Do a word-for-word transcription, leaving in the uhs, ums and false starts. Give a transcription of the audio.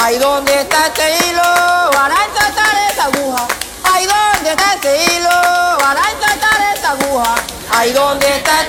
Ay, ¿dónde está este hilo para ensartar esa aguja? Ay, ¿dónde está este hilo para ensartar esa aguja? Ay, ¿dónde está este